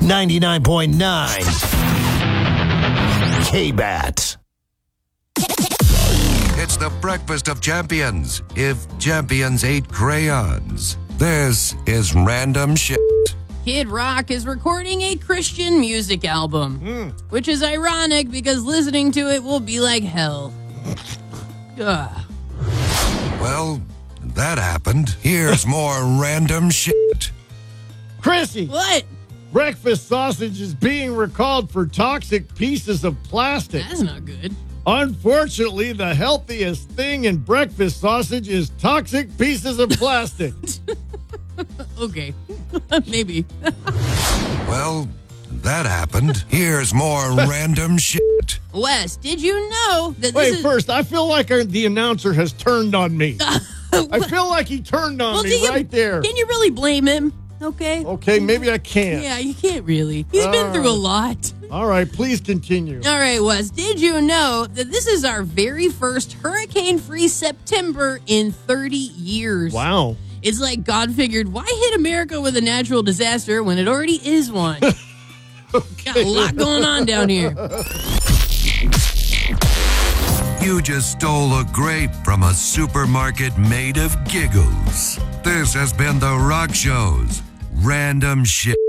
99.9 K-Bat. It's the breakfast of champions. If champions ate crayons. This is Random Shit. Kid Rock is recording a Christian music album, which is ironic because listening to it will be like hell. Ugh. Well, that happened. Here's more Random Shit. Chrissy, What? breakfast sausage is being recalled for toxic pieces of plastic. That's not good. Unfortunately, the healthiest thing in breakfast sausage is toxic pieces of plastic. Okay. Maybe. Well, that happened. Here's more Random Shit. Wes, did you know that this Wait, is... first, I feel like the announcer has turned on me. I feel like he turned on me right there. Can you really blame him? Okay. Okay, maybe I can't. Yeah, you can't really. He's been through a lot. All right, please continue. All right, Wes, did you know that this is our very first hurricane-free September in 30 years? Wow. It's like God figured, why hit America with a natural disaster when it already is one? Got a lot going on down here. You just stole a grape from a supermarket made of giggles. This has been The Rock Show's Random Shit.